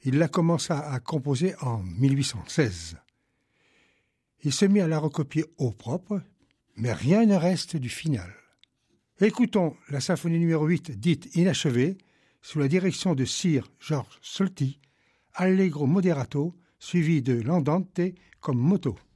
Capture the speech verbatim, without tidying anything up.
Il la commença à composer en mille huit cent seize. Il se mit à la recopier au propre, mais rien ne reste du final. Écoutons la symphonie numéro huit, dite inachevée, sous la direction de Sir George Solti, Allegro moderato, suivi de l'Andante comme motto.